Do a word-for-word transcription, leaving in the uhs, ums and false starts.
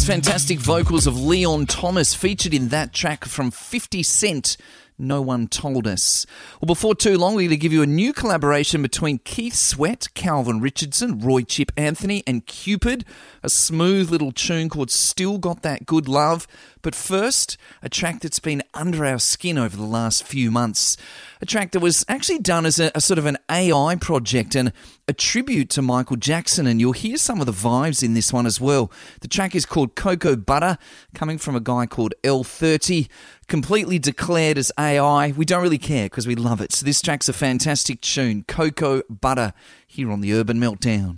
those fantastic vocals of Leon Thomas featured in that track from fifty Cent, No One Told Us. Well, before too long, we're going to give you a new collaboration between Keith Sweat, Calvin Richardson, Roy Chip Anthony and Cupid, a smooth little tune called Still Got That Good Love. But first, a track that's been under our skin over the last few months. A track that was actually done as a, a sort of an A I project and a tribute to Michael Jackson, and you'll hear some of the vibes in this one as well. The track is called Cocoa Butter, coming from a guy called L thirty, completely declared as A I. We don't really care because we love it. So this track's a fantastic tune, Cocoa Butter, here on the Urban Meltdown.